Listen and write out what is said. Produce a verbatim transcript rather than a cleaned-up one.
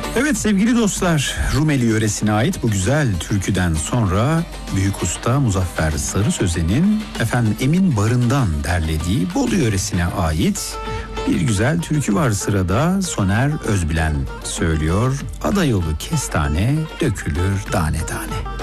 Evet sevgili dostlar, Rumeli yöresine ait bu güzel türküden sonra büyük usta Muzaffer Sarı Sözen'in efendim Emin Barın'dan derlediği Bolu yöresine ait bir güzel türkü var sırada. Soner Özbilen söylüyor. Ada yolu kestane dökülür tane tane.